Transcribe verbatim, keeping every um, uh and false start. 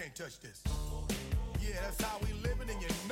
can't touch this. Yeah, that's how we living, and you